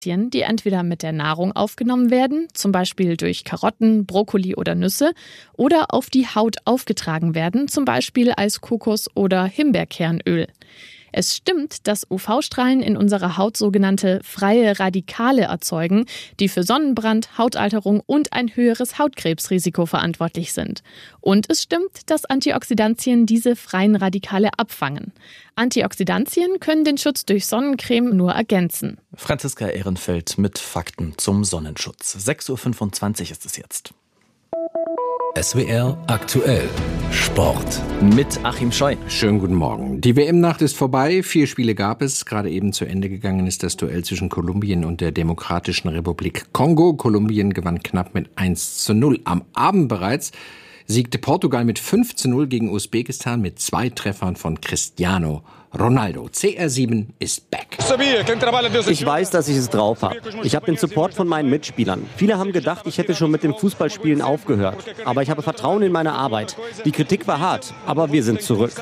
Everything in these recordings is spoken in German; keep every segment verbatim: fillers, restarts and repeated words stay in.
die entweder mit der Nahrung aufgenommen werden, zum Beispiel durch Karotten, Brokkoli oder Nüsse, oder auf die Haut aufgetragen werden, zum Beispiel als Kokos- oder Himbeerkernöl. Es stimmt, dass U V-Strahlen in unserer Haut sogenannte freie Radikale erzeugen, die für Sonnenbrand, Hautalterung und ein höheres Hautkrebsrisiko verantwortlich sind. Und es stimmt, dass Antioxidantien diese freien Radikale abfangen. Antioxidantien können den Schutz durch Sonnencreme nur ergänzen. Franziska Ehrenfeld mit Fakten zum Sonnenschutz. sechs Uhr fünfundzwanzig ist es jetzt. S W R aktuell Sport. Mit Achim Scheu. Schönen guten Morgen. Die W M-Nacht ist vorbei. Vier Spiele gab es. Gerade eben zu Ende gegangen ist das Duell zwischen Kolumbien und der Demokratischen Republik Kongo. Kolumbien gewann knapp mit eins zu null. Am Abend bereits siegte Portugal mit fünf zu null gegen Usbekistan mit zwei Treffern von Cristiano Ronaldo. C R sieben ist back. Ich weiß, dass ich es drauf habe. Ich habe den Support von meinen Mitspielern. Viele haben gedacht, ich hätte schon mit dem Fußballspielen aufgehört. Aber ich habe Vertrauen in meine Arbeit. Die Kritik war hart, aber wir sind zurück.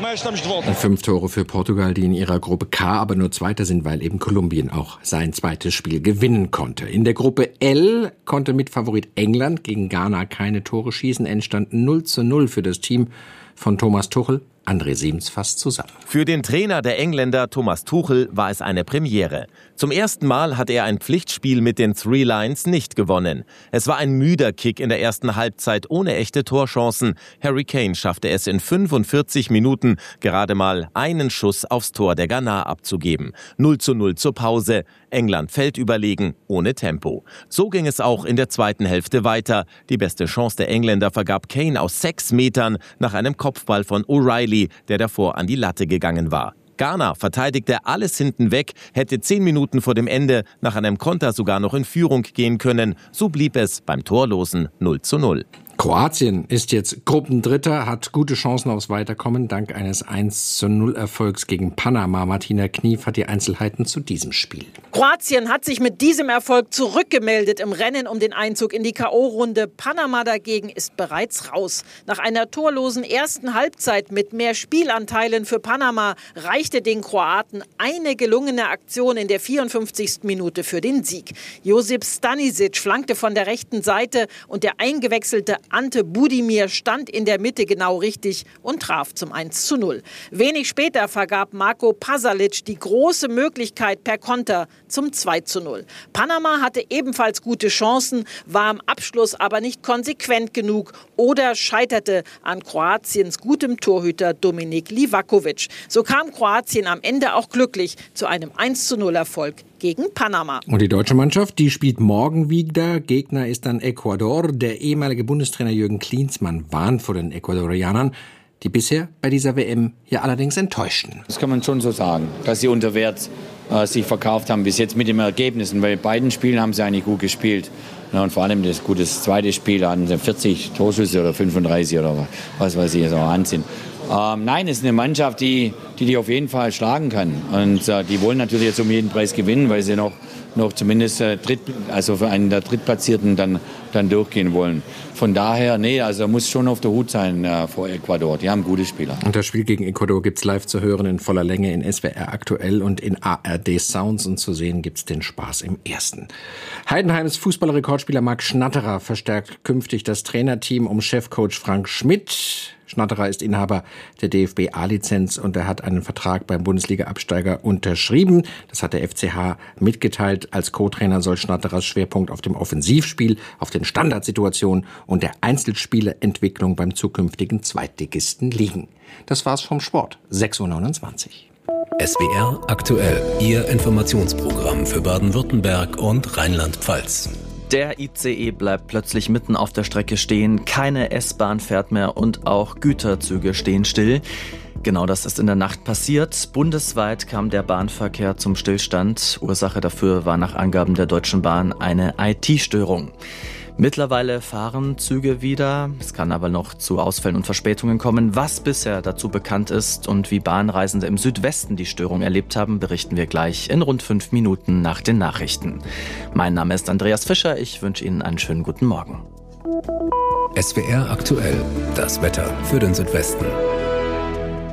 Fünf Tore für Portugal, die in ihrer Gruppe K aber nur Zweiter sind, weil eben Kolumbien auch sein zweites Spiel gewinnen konnte. In der Gruppe L konnte Mitfavorit England gegen Ghana keine Tore schießen. Endstand null zu null für das Team von Thomas Tuchel. André Siemens fasst zusammen. Für den Trainer der Engländer Thomas Tuchel war es eine Premiere. Zum ersten Mal hat er ein Pflichtspiel mit den Three Lions nicht gewonnen. Es war ein müder Kick in der ersten Halbzeit ohne echte Torchancen. Harry Kane schaffte es in fünfundvierzig Minuten gerade mal einen Schuss aufs Tor der Ghana abzugeben. null zu null zur Pause. England fällt überlegen, ohne Tempo. So ging es auch in der zweiten Hälfte weiter. Die beste Chance der Engländer vergab Kane aus sechs Metern nach einem Kopfball von O'Reilly, der davor an die Latte gegangen war. Ghana verteidigte alles hinten weg, hätte zehn Minuten vor dem Ende nach einem Konter sogar noch in Führung gehen können. So blieb es beim torlosen null zu null. Kroatien ist jetzt Gruppendritter, hat gute Chancen aufs Weiterkommen dank eines eins zu null Erfolgs gegen Panama. Martina Knief hat die Einzelheiten zu diesem Spiel. Kroatien hat sich mit diesem Erfolg zurückgemeldet im Rennen um den Einzug in die K O-Runde. Panama dagegen ist bereits raus. Nach einer torlosen ersten Halbzeit mit mehr Spielanteilen für Panama reichte den Kroaten eine gelungene Aktion in der vierundfünfzigsten Minute für den Sieg. Josip Stanisic flankte von der rechten Seite und der eingewechselte Ante Budimir stand in der Mitte genau richtig und traf zum eins zu null. Wenig später vergab Marko Pasalic die große Möglichkeit per Konter zum zwei zu null. Panama hatte ebenfalls gute Chancen, war am Abschluss aber nicht konsequent genug oder scheiterte an Kroatiens gutem Torhüter Dominik Livakovic. So kam Kroatien am Ende auch glücklich zu einem eins zu null Erfolg gegen Panama. Und die deutsche Mannschaft, die spielt morgen wieder. Gegner ist dann Ecuador. Der ehemalige Bundestrainer Jürgen Klinsmann warnt vor den Ecuadorianern, die bisher bei dieser W M hier allerdings enttäuschten. Das kann man schon so sagen, dass sie unter Wert äh, sich verkauft haben bis jetzt mit den Ergebnissen, weil in beiden Spielen haben sie eigentlich gut gespielt. Ja, und vor allem das gute zweite Spiel hatten sie vierzig Torschüsse oder fünfunddreißig oder was weiß ich, so Wahnsinn. Ähm, nein, es ist eine Mannschaft, die, die die auf jeden Fall schlagen kann. Und äh, die wollen natürlich jetzt um jeden Preis gewinnen, weil sie noch, noch zumindest äh, Dritt, also für einen der Drittplatzierten dann, dann durchgehen wollen. Von daher, nee, also muss schon auf der Hut sein äh, vor Ecuador. Die haben gute Spieler. Und das Spiel gegen Ecuador gibt's live zu hören in voller Länge in S W R aktuell und in A R D Sounds. Und zu sehen gibt's den Spaß im ersten. Heidenheims Fußballrekordspieler Marc Schnatterer verstärkt künftig das Trainerteam um Chefcoach Frank Schmidt. Schnatterer ist Inhaber der D F B A-Lizenz und er hat einen Vertrag beim Bundesliga-Absteiger unterschrieben. Das hat der F C H mitgeteilt. Als Co-Trainer soll Schnatterers Schwerpunkt auf dem Offensivspiel, auf den Standardsituationen und der Einzelspieleentwicklung beim zukünftigen Zweitligisten liegen. Das war's vom Sport. sechs Uhr neunundzwanzig. S W R aktuell, Ihr Informationsprogramm für Baden-Württemberg und Rheinland-Pfalz. Der I C E bleibt plötzlich mitten auf der Strecke stehen, keine S-Bahn fährt mehr und auch Güterzüge stehen still. Genau das ist in der Nacht passiert. Bundesweit kam der Bahnverkehr zum Stillstand. Ursache dafür war nach Angaben der Deutschen Bahn eine I T-Störung. Mittlerweile fahren Züge wieder. Es kann aber noch zu Ausfällen und Verspätungen kommen. Was bisher dazu bekannt ist und wie Bahnreisende im Südwesten die Störung erlebt haben, berichten wir gleich in rund fünf Minuten nach den Nachrichten. Mein Name ist Andreas Fischer. Ich wünsche Ihnen einen schönen guten Morgen. S W R aktuell, das Wetter für den Südwesten.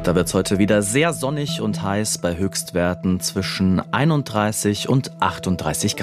Da wird es heute wieder sehr sonnig und heiß bei Höchstwerten zwischen einunddreißig und achtunddreißig Grad.